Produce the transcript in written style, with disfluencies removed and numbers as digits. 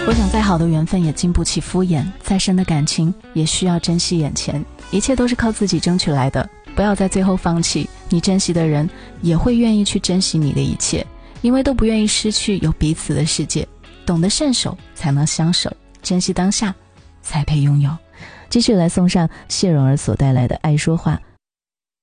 我想再好的缘分也经不起敷衍，再深的感情也需要珍惜眼前，一切都是靠自己争取来的，不要在最后放弃，你珍惜的人也会愿意去珍惜你的一切，因为都不愿意失去有彼此的世界，懂得慎手才能相守，珍惜当下才配拥有。 继续来送上谢蓉儿所带来的爱说话，